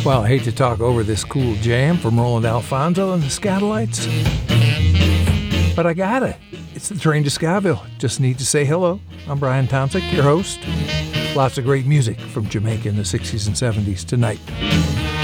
Well, I hate to talk over this cool jam from Roland Alfonso and the Skatalites, but I gotta. It's the train to Skaville. Just need to say hello. I'm Brian Tomczyk, your host. Lots of great music from Jamaica in the 60s and 70s tonight.